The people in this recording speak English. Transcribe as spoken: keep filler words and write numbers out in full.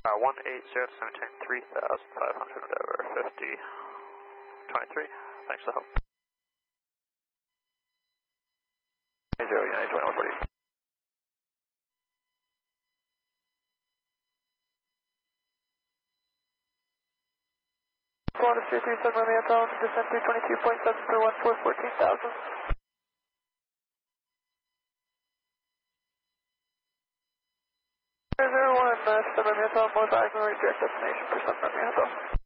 Uh, one eight zero seventeen three thousand five hundred over fifty twenty-three. Thanks for the help. Zero United twenty-one forty. Florida three three seven Romeo Town, descent three twenty-two point seven for one four fourteen thousand. zero zero one, uh, seven Romeo Town, most diagonal direct destination for seven Romeo Town.